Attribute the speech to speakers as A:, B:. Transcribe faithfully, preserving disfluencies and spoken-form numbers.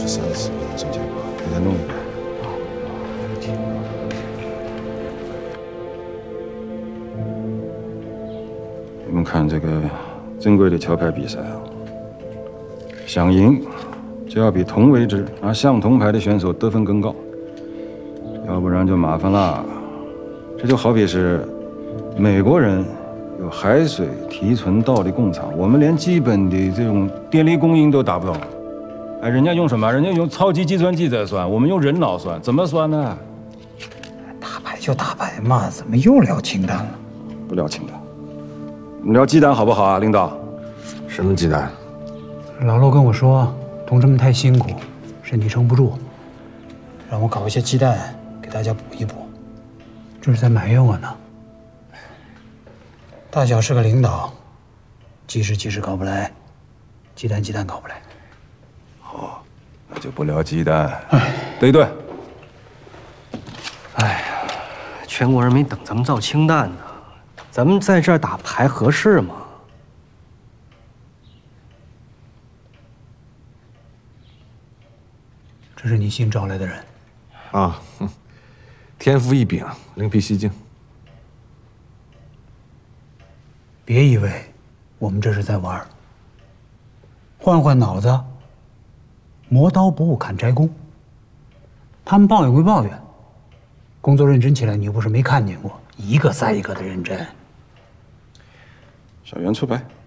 A: 十三次证件馆，你再弄一遍。
B: 好，没问题。
A: 你们看这个正规的桥牌比赛啊，想赢就要比同位置拿相同牌的选手得分更高，要不然就麻烦了。这就好比是美国人有海水提纯道的工厂，我们连基本的这种电力供应都达不到。哎，人家用什么？人家用超级计算机在算，我们用人脑算，怎么算呢？
B: 打牌就打牌嘛，怎么又聊清淡了？
A: 不聊清淡，我们聊鸡蛋好不好啊，领导？
C: 什么鸡蛋？
B: 老陆跟我说，同志们太辛苦，身体撑不住，让我搞一些鸡蛋给大家补一补。这是在埋怨我呢。大小是个领导，鸡事鸡事搞不来，鸡蛋鸡蛋搞不来。
A: 好，那就不聊鸡蛋，对对。
D: 哎呀，全国人民等咱们造氢弹呢，咱们在这儿打牌合适吗？
B: 这是你新招来的人
C: 啊，哼，天赋异禀，另辟蹊径。
B: 别以为我们这是在玩儿，换换脑子，磨刀不误砍柴工。他们抱怨归抱怨，工作认真起来，你又不是没看见过，一个赛一个的认真。
A: 小袁出牌。